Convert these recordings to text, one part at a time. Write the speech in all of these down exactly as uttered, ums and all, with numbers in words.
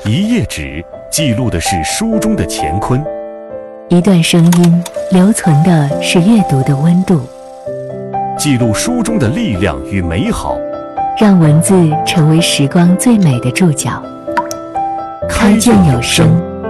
一页纸记录的是书中的乾坤， 一段声音留存的是阅读的温度， 记录书中的力量与美好， 让文字成为时光最美的注脚。开卷有声。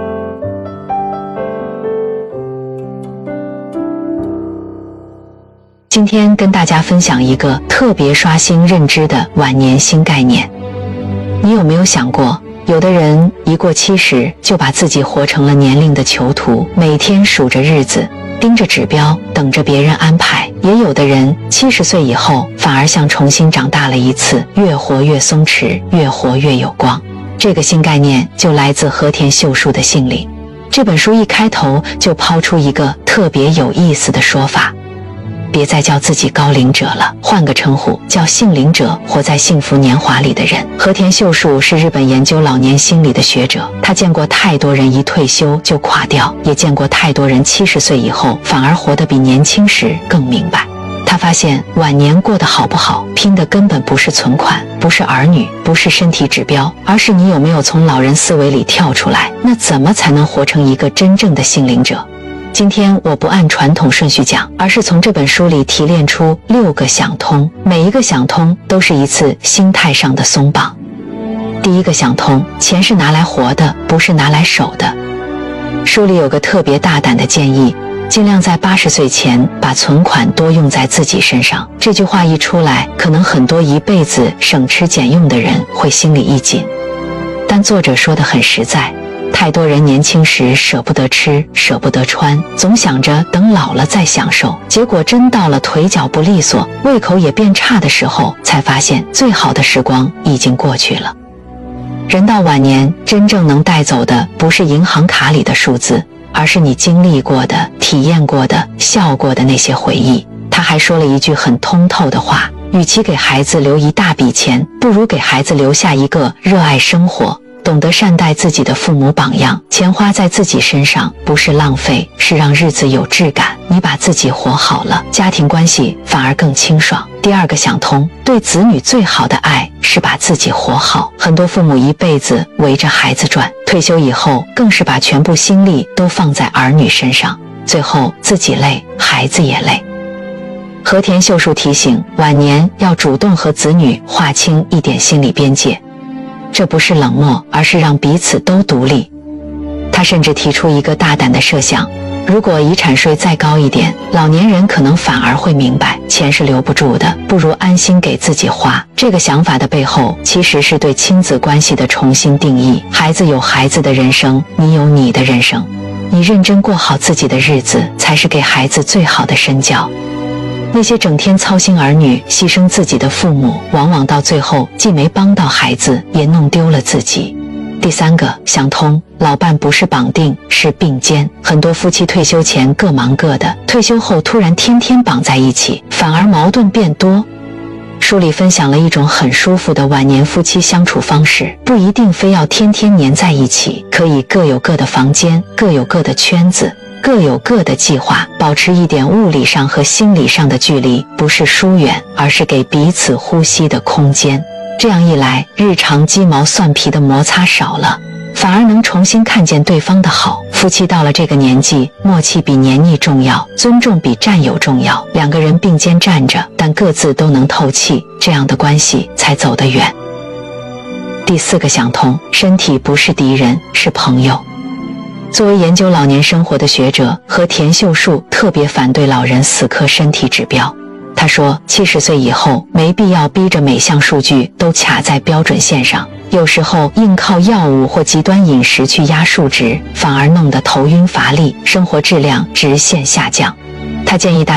今天跟大家分享一个特别刷新认知的晚年新概念。你有没有想过，有的人一过七十就把自己活成了年龄的囚徒，每天数着日子，盯着指标，等着别人安排；也有的人七十岁以后反而像重新长大了一次，越活越松弛，越活越有光。这个新概念就来自和田秀树的信里。这本书一开头就抛出一个特别有意思的说法：别再叫自己高龄者了，换个称呼，叫幸龄者，活在幸福年华里的人。和田秀树是日本研究老年心理的学者，他见过太多人一退休就垮掉，也见过太多人七十岁以后反而活得比年轻时更明白。他发现晚年过得好不好，拼的根本不是存款，不是儿女，不是身体指标，而是你有没有从老人思维里跳出来。那怎么才能活成一个真正的幸龄者？今天我不按传统顺序讲，而是从这本书里提炼出六个想通，每一个想通都是一次心态上的松绑。第一个想通，钱是拿来活的，不是拿来守的。书里有个特别大胆的建议，尽量在八十岁前把存款多用在自己身上。这句话一出来，可能很多一辈子省吃俭用的人会心里一紧，但作者说得很实在。太多人年轻时舍不得吃，舍不得穿，总想着等老了再享受，结果真到了腿脚不利索，胃口也变差的时候，才发现最好的时光已经过去了。人到晚年，真正能带走的不是银行卡里的数字，而是你经历过的、体验过的、笑过的那些回忆。他还说了一句很通透的话：与其给孩子留一大笔钱，不如给孩子留下一个热爱生活、懂得善待自己的父母榜样。钱花在自己身上不是浪费，是让日子有质感。你把自己活好了，家庭关系反而更清爽。第二个想通，对子女最好的爱是把自己活好。很多父母一辈子围着孩子转，退休以后更是把全部心力都放在儿女身上，最后自己累，孩子也累。和田秀树提醒，晚年要主动和子女划清一点心理边界，这不是冷漠，而是让彼此都独立。他甚至提出一个大胆的设想：如果遗产税再高一点，老年人可能反而会明白，钱是留不住的，不如安心给自己花。这个想法的背后，其实是对亲子关系的重新定义。孩子有孩子的人生，你有你的人生，你认真过好自己的日子，才是给孩子最好的身教。那些整天操心儿女、牺牲自己的父母，往往到最后既没帮到孩子，也弄丢了自己。第三个想通，老伴不是绑定，是并肩。很多夫妻退休前各忙各的，退休后突然天天绑在一起，反而矛盾变多。书里分享了一种很舒服的晚年夫妻相处方式，不一定非要天天黏在一起，可以各有各的房间，各有各的圈子，各有各的计划，保持一点物理上和心理上的距离，不是疏远，而是给彼此呼吸的空间。这样一来，日常鸡毛蒜皮的摩擦少了，反而能重新看见对方的好。夫妻到了这个年纪，默契比黏腻重要，尊重比占有重要。两个人并肩站着，但各自都能透气，这样的关系才走得远。第四个想通，身体不是敌人，是朋友。作为研究老年生活的学者，和田秀树特别反对老人死磕身体指标。他说，七十岁以后没必要逼着每项数据都卡在标准线上，有时候硬靠药物或极端饮食去压数值，反而弄得头晕乏力，生活质量直线下降。他建议大家